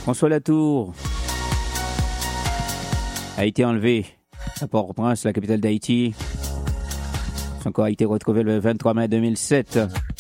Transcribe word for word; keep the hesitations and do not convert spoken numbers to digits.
François Latour a été enlevé à Port-au-Prince, la capitale d'Haïti. Son corps a été retrouvé le vingt-trois mai deux mille sept.